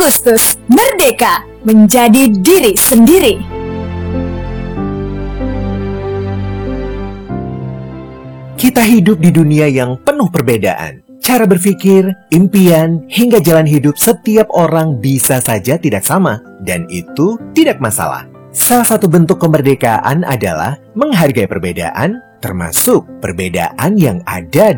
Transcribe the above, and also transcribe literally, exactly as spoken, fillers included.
Agustus, merdeka menjadi diri sendiri. Kita hidup di dunia yang penuh perbedaan. Cara berpikir, impian, hingga jalan hidup setiap orang bisa saja tidak sama, dan itu tidak masalah. Salah satu bentuk kemerdekaan adalah menghargai perbedaan, termasuk perbedaan yang ada